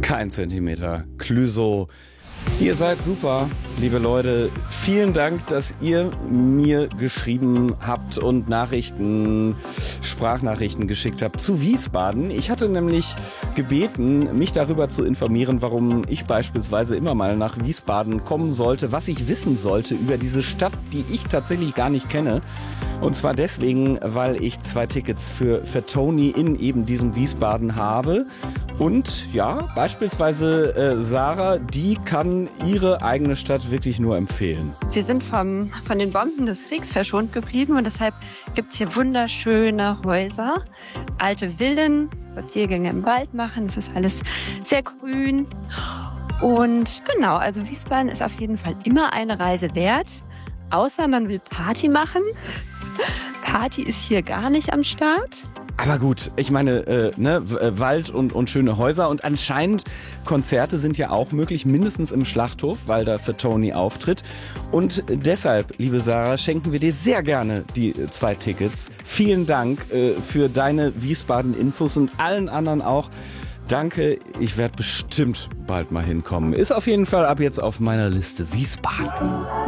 Kein Zentimeter. Clüso. Ihr seid super, liebe Leute. Vielen Dank, dass ihr mir geschrieben habt und Sprachnachrichten geschickt habt zu Wiesbaden. Ich hatte nämlich gebeten, mich darüber zu informieren, warum ich beispielsweise immer mal nach Wiesbaden kommen sollte, was ich wissen sollte über diese Stadt, die ich tatsächlich gar nicht kenne. Und zwar deswegen, weil ich 2 Tickets für Tony in eben diesem Wiesbaden habe. Und ja, beispielsweise Sarah, die kann ihre eigene Stadt wirklich nur empfehlen. Wir sind von den Bomben des Kriegs verschont geblieben und deshalb gibt's hier wunderschöne Häuser, alte Villen, Spaziergänge im Wald machen. Es ist alles sehr grün. Und genau, also Wiesbaden ist auf jeden Fall immer eine Reise wert, außer man will Party machen. Party ist hier gar nicht am Start. Aber gut, ich meine, Wald und schöne Häuser und anscheinend Konzerte sind ja auch möglich, mindestens im Schlachthof, weil da für Tony auftritt. Und deshalb, liebe Sarah, schenken wir dir sehr gerne die 2 Tickets. Vielen Dank für deine Wiesbaden-Infos und allen anderen auch. Danke, ich werde bestimmt bald mal hinkommen. Ist auf jeden Fall ab jetzt auf meiner Liste Wiesbaden.